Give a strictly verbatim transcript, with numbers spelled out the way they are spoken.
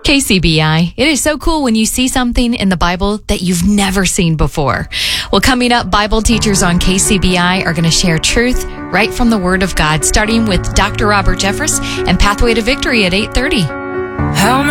K C B I. It is so cool when you see something in the Bible that you've never seen before. Well, coming up, Bible teachers on K C B I are going to share truth right from the Word of God, starting with Doctor Robert Jeffress and Pathway to Victory at eight thirty. How